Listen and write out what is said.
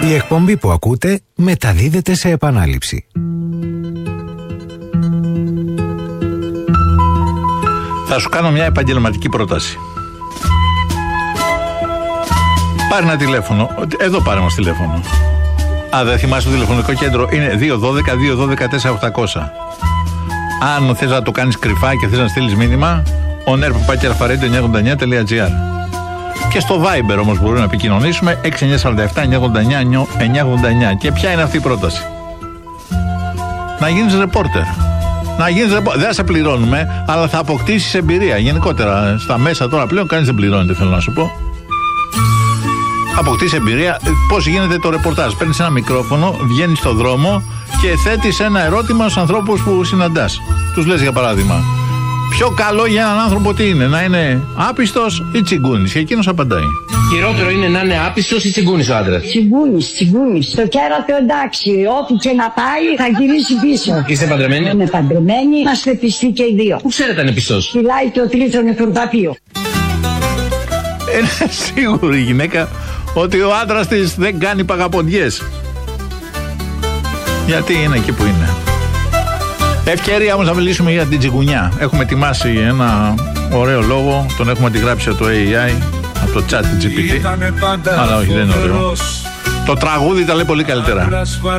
Η εκπομπή που ακούτε μεταδίδεται σε επανάληψη. Θα σου κάνω μια επαγγελματική πρόταση. Πάρε ένα τηλέφωνο. Εδώ πάρε μας τηλέφωνο. Δεν θυμάσαι το τηλεφωνικό κέντρο. Είναι 212-212-4800. Αν θες να το κάνεις κρυφά και θες να στείλεις μήνυμα, oner@raffaretti989.gr. Και στο Viber όμως μπορούμε να επικοινωνήσουμε 6947-989-989. Και ποια είναι αυτή η πρόταση? Να γίνεις ρεπόρτερ. Δεν θα σε πληρώνουμε, αλλά θα αποκτήσεις εμπειρία. Γενικότερα στα μέσα τώρα πλέον κανείς δεν πληρώνεται, θέλω να σου πω. Αποκτήσεις εμπειρία. Πώς γίνεται το ρεπορτάζ? Παίρνεις ένα μικρόφωνο, βγαίνεις στον δρόμο και θέτεις ένα ερώτημα στους ανθρώπους που συναντάς. Τους λες, για παράδειγμα, πιο καλό για έναν άνθρωπο τι είναι? Να είναι άπιστος ή τσιγκούνης? Και εκείνος απαντάει. Χειρότερο είναι να είναι άπιστος ή τσιγκούνης ο άντρας. Τσιγκούνης. Το κέρατο εντάξει, όπου και να πάει θα γυρίσει πίσω. Είστε παντρεμένοι? Είμαι παντρεμένη, είμαστε πιστοί και οι δύο. Πού ξέρετε αν είναι πιστός? Φυλάει το τρίτο νεκροταφείο. Είναι σίγουρη η γυναίκα ότι ο άντρας της δεν κάνει παγαποντιές. Γιατί είναι εκεί που είναι. Ευκαιρία όμως να μιλήσουμε για την τσιγκουνιά. Έχουμε ετοιμάσει ένα ωραίο λόγο, τον έχουμε αντιγράψει από το AI, από το chat GPT. Αλλά όχι, δεν είναι ωραίο. Το τραγούδι τα λέει πολύ καλύτερα.